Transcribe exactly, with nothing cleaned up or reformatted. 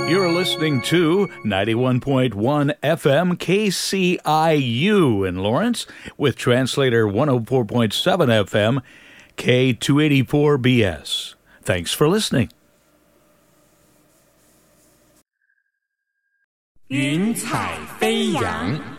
You're listening to ninety-one point one F M K C I U in Lawrence with translator one oh four point seven F M K two eighty-four B S. Thanks for listening. 云彩飞扬。